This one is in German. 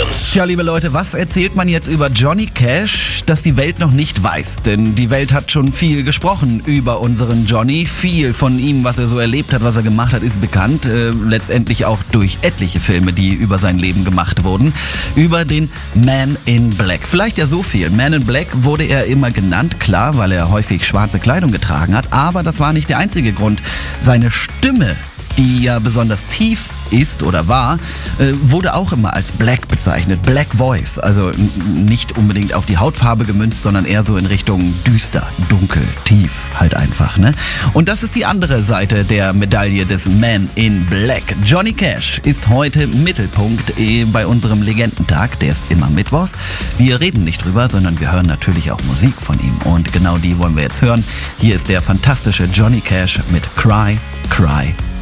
News. Tja, liebe Leute, was erzählt man jetzt über Johnny Cash, das die Welt noch nicht weiß? Denn die Welt hat schon viel gesprochen über unseren Johnny. Viel von ihm, was er so erlebt hat, was er gemacht hat, ist bekannt. Letztendlich auch durch etliche Filme, die über sein Leben gemacht wurden. Über den Man in Black. Vielleicht ja so viel. Man in Black wurde er immer genannt, klar, weil er häufig schwarze Kleidung getragen hat. Aber das war nicht der einzige Grund. Seine Stimme, die ja besonders tief ist oder war, wurde auch immer als Black bezeichnet. Black Voice, also nicht unbedingt auf die Hautfarbe gemünzt, sondern eher so in Richtung düster, dunkel, tief halt einfach, ne? Und das ist die andere Seite der Medaille des Man in Black. Johnny Cash ist heute Mittelpunkt bei unserem Legendentag, der ist immer mittwochs. Wir reden nicht drüber, sondern wir hören natürlich auch Musik von ihm und genau die wollen wir jetzt hören. Hier ist der fantastische Johnny Cash mit Cry, Cry,